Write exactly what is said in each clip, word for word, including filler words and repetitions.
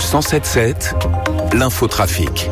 cent sept sept, l'infotrafic.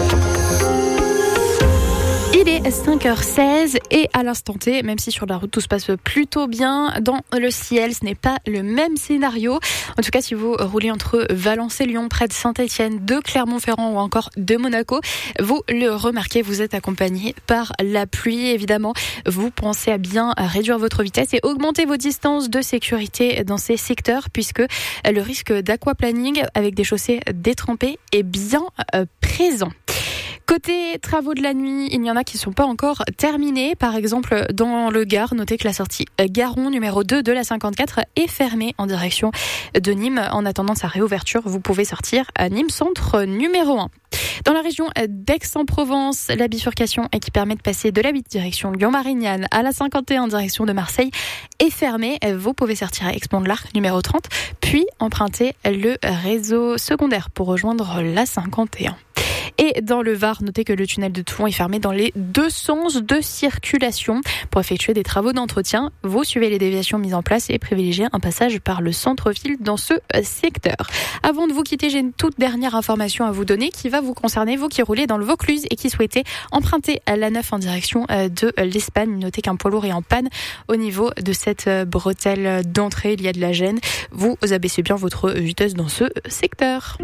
Il est cinq heures seize et à l'instant T, même si sur la route tout se passe plutôt bien, dans le ciel, ce n'est pas le même scénario. En tout cas, si vous roulez entre Valence et Lyon, près de Saint-Étienne, de Clermont-Ferrand ou encore de Monaco, vous le remarquez, vous êtes accompagné par la pluie. Évidemment, vous pensez à bien réduire votre vitesse et augmenter vos distances de sécurité dans ces secteurs, puisque le risque d'aquaplaning avec des chaussées détrempées est bien présent. Côté travaux de la nuit, il y en a qui ne sont pas encore terminés. Par exemple, dans le Gard, notez que la sortie Garon numéro deux de la cinquante-quatre est fermée en direction de Nîmes. En attendant sa réouverture, vous pouvez sortir à Nîmes Centre numéro un. Dans la région d'Aix-en-Provence, la bifurcation qui permet de passer de la huit direction Lyon-Marignane à la cinquante et un direction de Marseille est fermée. Vous pouvez sortir à Aix-Pont de l'Arc numéro trente, puis emprunter le réseau secondaire pour rejoindre la cinquante et un. Et dans le Var, notez que le tunnel de Toulon est fermé dans les deux sens de circulation. Pour effectuer des travaux d'entretien, vous suivez les déviations mises en place et privilégiez un passage par le centre-ville dans ce secteur. Avant de vous quitter, j'ai une toute dernière information à vous donner qui va vous concerner, vous qui roulez dans le Vaucluse et qui souhaitez emprunter l'A neuf en direction de l'Espagne. Notez qu'un poids lourd est en panne au niveau de cette bretelle d'entrée. Il y a de la gêne. Vous abaissez bien votre vitesse dans ce secteur.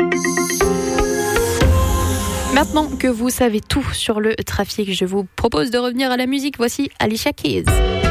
Maintenant que vous savez tout sur le trafic, je vous propose de revenir à la musique. Voici Alicia Keys.